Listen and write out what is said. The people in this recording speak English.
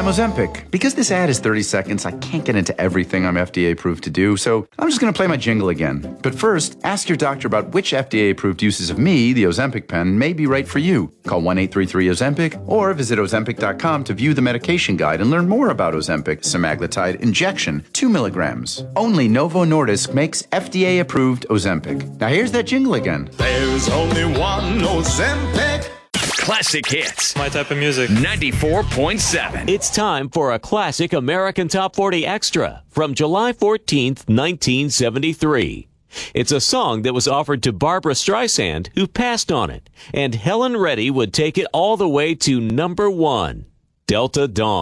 I'm Ozempic. Because this ad is 30 seconds, I can't get into everything I'm FDA approved to do, so I'm just going to play my jingle again. But first, ask your doctor about which FDA approved uses of me, the Ozempic pen, may be right for you. Call 1-833-OZEMPIC or visit Ozempic.com to view the medication guide and learn more about Ozempic semaglutide injection, 2 milligrams. Only Novo Nordisk makes FDA approved Ozempic. Now here's that jingle again. There's only one Ozempic. Classic hits. My type of music. 94.7. It's time for a classic American Top 40 Extra from July 14th, 1973. It's a song that was offered to Barbra Streisand, who passed on it, and Helen Reddy would take it all the way to number 1, Delta Dawn.